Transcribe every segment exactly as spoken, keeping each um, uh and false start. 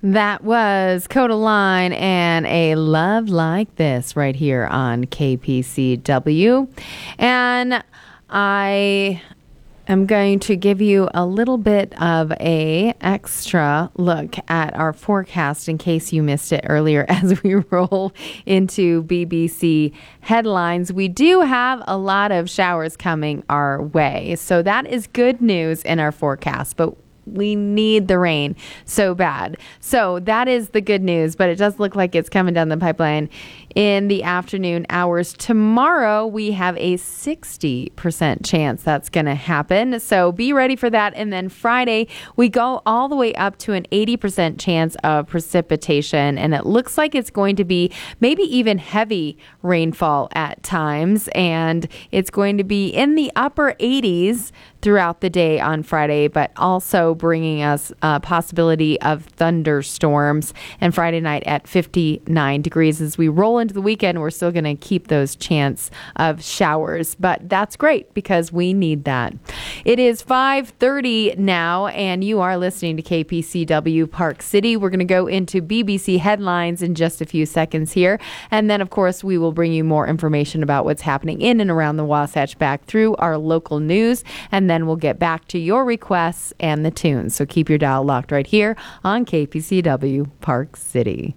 That was Codaline and A Love Like This right here on K P C W. And I am going to give you a little bit of a extra look at our forecast in case you missed it earlier as we roll into B B C headlines. We do have a lot of showers coming our way, so that is good news in our forecast, but we need the rain so bad. So that is the good news, but it does look like it's coming down the pipeline in the afternoon hours. Tomorrow, we have a sixty percent chance that's going to happen. So be ready for that. And then Friday, we go all the way up to an eighty percent chance of precipitation. And it looks like it's going to be maybe even heavy rainfall at times. And it's going to be in the upper eighties throughout the day on Friday, but also bringing us a possibility of thunderstorms. And Friday night at fifty-nine degrees. As we roll into the weekend, we're still going to keep those chance of showers, but that's great because we need that. It is five thirty now, and you are listening to K P C W Park City. We're going to go into B B C headlines in just a few seconds here, and then, of course, we will bring you more information about what's happening in and around the Wasatch back through our local news, and then we'll get back to your requests and the tunes. So keep your dial locked right here on K P C W Park City.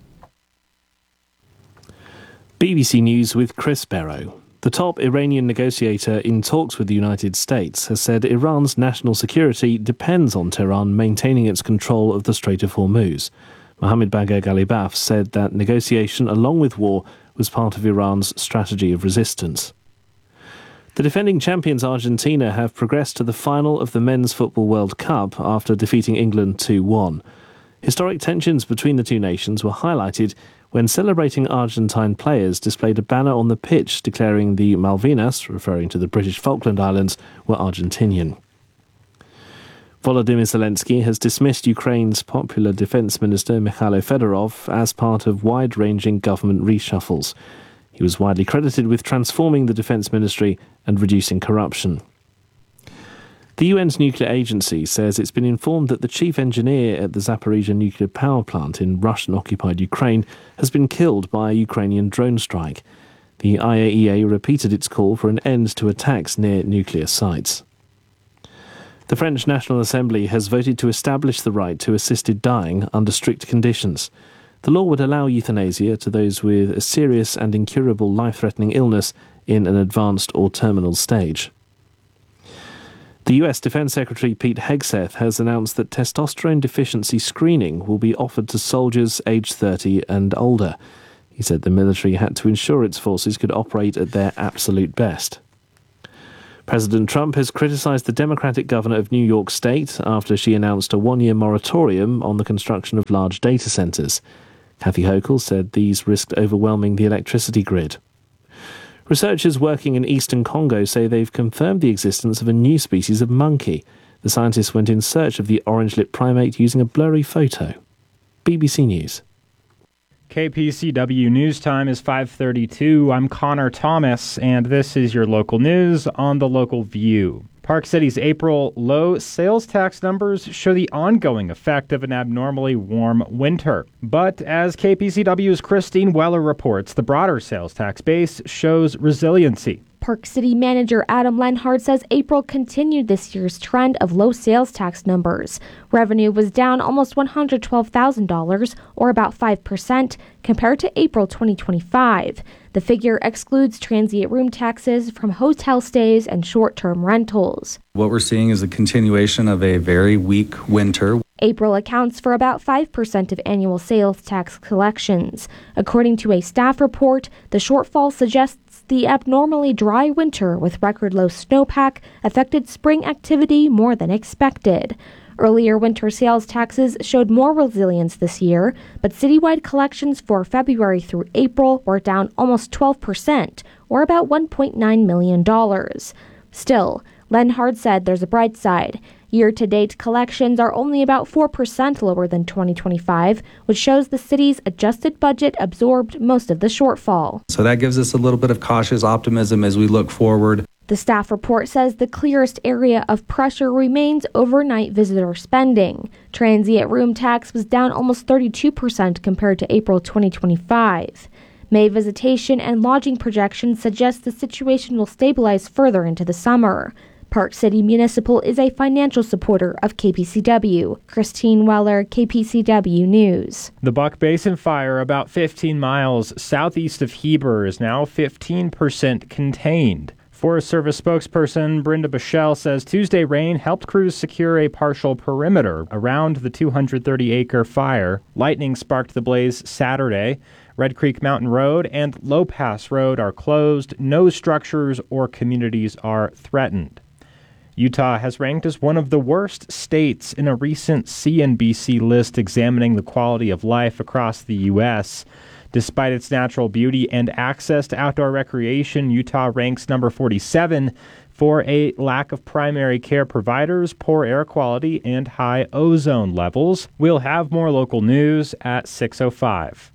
B B C News with Chris Barrow. The top Iranian negotiator in talks with the United States has said Iran's national security depends on Tehran maintaining its control of the Strait of Hormuz. Mohammad Bagher Ghalibaf said that negotiation, along with war, was part of Iran's strategy of resistance. The defending champions Argentina have progressed to the final of the Men's Football World Cup after defeating England two one. Historic tensions between the two nations were highlighted when celebrating Argentine players displayed a banner on the pitch declaring the Malvinas, referring to the British Falkland Islands, were Argentinian. Volodymyr Zelensky has dismissed Ukraine's Popular Defense Minister Mikhailo Fedorov as part of wide-ranging government reshuffles. He was widely credited with transforming the defense ministry and reducing corruption. The U N's nuclear agency says it's been informed that the chief engineer at the Zaporizhzhia nuclear power plant in Russian-occupied Ukraine has been killed by a Ukrainian drone strike. The I A E A repeated its call for an end to attacks near nuclear sites. The French National Assembly has voted to establish the right to assisted dying under strict conditions. The law would allow euthanasia to those with a serious and incurable life-threatening illness in an advanced or terminal stage. The U S Defense Secretary Pete Hegseth has announced that testosterone deficiency screening will be offered to soldiers aged thirty and older. He said the military had to ensure its forces could operate at their absolute best. President Trump has criticized the Democratic governor of New York State after she announced a one-year moratorium on the construction of large data centers. Kathy Hochul said these risked overwhelming the electricity grid. Researchers working in eastern Congo say they've confirmed the existence of a new species of monkey. The scientists went in search of the orange-lipped primate using a blurry photo. B B C News. K P C W News Time is five thirty-two. I'm Connor Thomas, and this is your local news on the Local View. Park City's April low sales tax numbers show the ongoing effect of an abnormally warm winter. But as K P C W's Christine Weller reports, the broader sales tax base shows resiliency. Park City manager Adam Lenhard says April continued this year's trend of low sales tax numbers. Revenue was down almost one hundred twelve thousand dollars, or about five percent, compared to April twenty twenty-five. The figure excludes transient room taxes from hotel stays and short-term rentals. What we're seeing is a continuation of a very weak winter. April accounts for about five percent of annual sales tax collections. According to a staff report, the shortfall suggests the abnormally dry winter with record low snowpack affected spring activity more than expected. Earlier winter sales taxes showed more resilience this year, but citywide collections for February through April were down almost twelve percent, or about one point nine million dollars. Still, Lenhard said there's a bright side. Year-to-date collections are only about four percent lower than twenty twenty-five, which shows the city's adjusted budget absorbed most of the shortfall. So that gives us a little bit of cautious optimism as we look forward. The The staff report says the clearest area of pressure remains overnight visitor spending. Transient room tax was down almost thirty-two percent compared to April twenty twenty-five. May visitation and lodging projections suggest the situation will stabilize further into the summer. Park City Municipal is a financial supporter of K P C W. Christine Weller, K P C W News. The Buck Basin fire, about fifteen miles southeast of Heber, is now fifteen percent contained. Forest Service spokesperson Brenda Bichelle says Tuesday rain helped crews secure a partial perimeter around the two hundred thirty acre fire. Lightning sparked the blaze Saturday. Red Creek Mountain Road and Low Pass Road are closed. No structures or communities are threatened. Utah has ranked as one of the worst states in a recent C N B C list examining the quality of life across the U S Despite its natural beauty and access to outdoor recreation, Utah ranks number forty-seven for a lack of primary care providers, poor air quality, and high ozone levels. We'll have more local news at six oh five.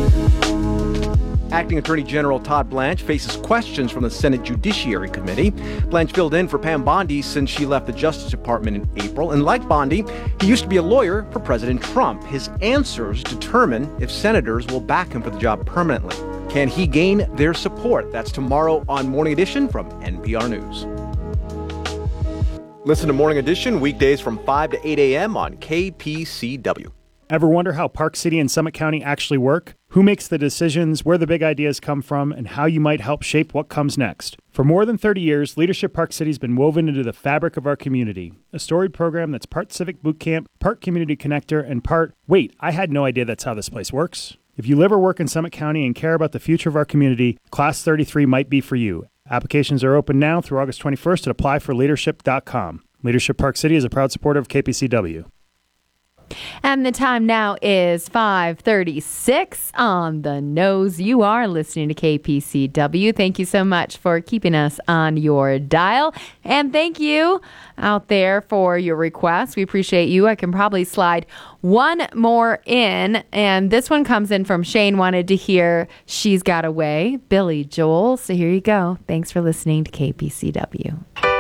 Acting Attorney General Todd Blanche faces questions from the Senate Judiciary Committee. Blanche filled in for Pam Bondi since she left the Justice Department in April. And like Bondi, he used to be a lawyer for President Trump. His answers determine if senators will back him for the job permanently. Can he gain their support? That's tomorrow on Morning Edition from N P R News. Listen to Morning Edition weekdays from five to eight a.m. on K P C W. Ever wonder how Park City and Summit County actually work? Who makes the decisions, where the big ideas come from, and how you might help shape what comes next? For more than thirty years, Leadership Park City has been woven into the fabric of our community. A storied program that's part Civic Boot Camp, part Community Connector, and part, wait, I had no idea that's how this place works. If you live or work in Summit County and care about the future of our community, Class thirty-three might be for you. Applications are open now through August twenty-first at apply for leadership dot com. Leadership Park City is a proud supporter of K P C W. And the time now is five thirty-six on the nose. You are listening to K P C W. Thank you so much for keeping us on your dial. And thank you out there for your requests. We appreciate you. I can probably slide one more in. And this one comes in from Shane, wanted to hear She's Got Away, Billy Joel. So here you go. Thanks for listening to K P C W.